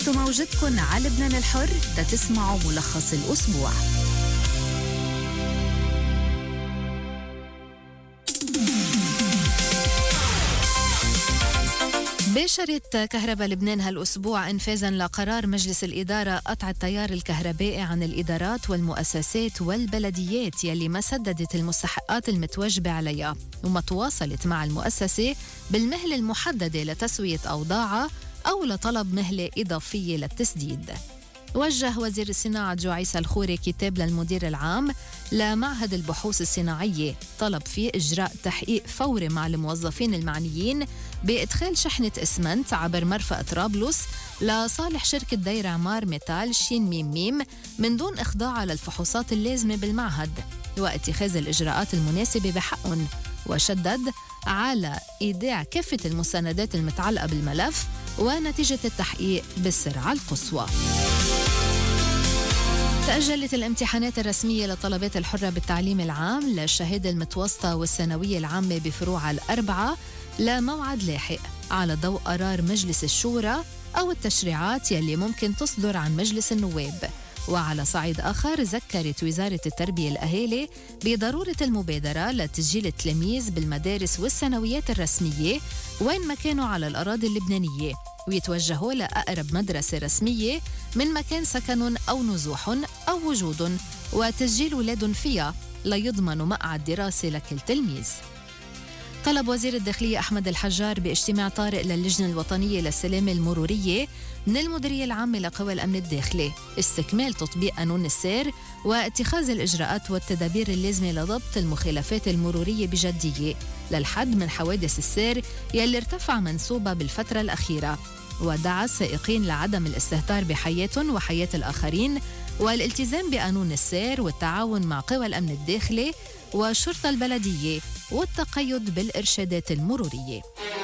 انتوا موجودكن على لبنان الحر تسمعوا ملخص الأسبوع. باشرت كهرباء لبنان هالأسبوع إنفاذاً لقرار مجلس الإدارة قطع التيار الكهربائي عن الإدارات والمؤسسات والبلديات يلي ما سددت المستحقات المتوجبة عليها وما تواصلت مع المؤسسة بالمهلة المحددة لتسوية أوضاعها أو لطلب مهلة إضافية للتسديد. وجه وزير الصناعة جو عيسى الخوري كتاب للمدير العام لمعهد البحوث الصناعية طلب فيه إجراء تحقيق فوري مع الموظفين المعنيين بإدخال شحنة إسمنت عبر مرفأ طرابلس لصالح شركة دير عمار ميتال شين ميم ميم من دون إخضاعها للفحوصات اللازمة بالمعهد واتخاذ الإجراءات المناسبة بحقهم، وشدد على إيداع كافة المستندات المتعلقة بالملف ونتيجة التحقيق بالسرعة القصوى. تأجلت الامتحانات الرسمية لطلبات الحرة بالتعليم العام للشهادة المتوسطة والثانوية العامة بفروعها الأربعة لموعد لاحق على ضوء قرار مجلس الشورى أو التشريعات يلي ممكن تصدر عن مجلس النواب. وعلى صعيد آخر ذكرت وزارة التربية الأهالي بضرورة المبادرة لتسجيل التلاميذ بالمدارس والثانويات الرسمية وين ما كانوا على الأراضي اللبنانية ويتوجهوا لأقرب مدرسة رسمية من مكان سكن أو نزوح أو وجود وتسجيل أولاد فيها ليضمنوا مقعد دراسة لكل تلميذ. طلب وزير الداخلية أحمد الحجار باجتماع طارئ للجنة الوطنية للسلامة المرورية من المديرية العامة لقوى الأمن الداخلي استكمال تطبيق قانون السير واتخاذ الإجراءات والتدابير اللازمة لضبط المخالفات المرورية بجدية للحد من حوادث السير يلي ارتفع منسوبها بالفترة الأخيرة، ودعا السائقين لعدم الاستهتار بحياتهم وحياة الآخرين والالتزام بقانون السير والتعاون مع قوى الأمن الداخلي والشرطة البلدية والتقيد بالإرشادات المرورية.